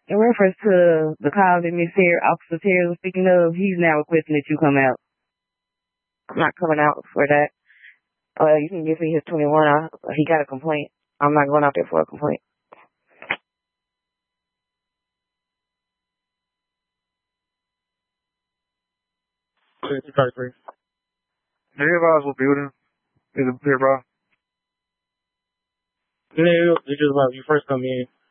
In reference to the call that Miss Terry, Officer Terry was speaking of, he's now requesting that you come out. I'm not coming out for that. You can give me his 21. He got a complaint. I'm not going out there for a complaint. Everybody's building. Is it here, bro? Yeah, it's just like you first come in.